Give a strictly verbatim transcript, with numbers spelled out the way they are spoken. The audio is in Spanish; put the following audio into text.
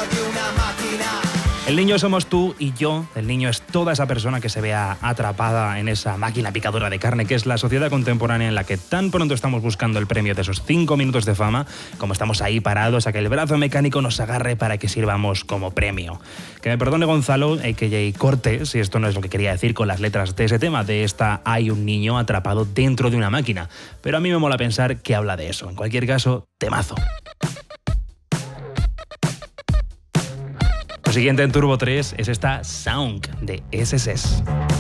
El niño somos tú y yo, el niño es toda esa persona que se vea atrapada en esa máquina picadora de carne que es la sociedad contemporánea en la que tan pronto estamos buscando el premio de esos cinco minutos de fama, como estamos ahí parados a que el brazo mecánico nos agarre para que sirvamos como premio. Que me perdone Gonzalo, a k a. Corte, si esto no es lo que quería decir con las letras de ese tema, de esta hay un niño atrapado dentro de una máquina, pero a mí me mola pensar que habla de eso. En cualquier caso, temazo. Lo siguiente en Turbo tres es esta Sound de S S S.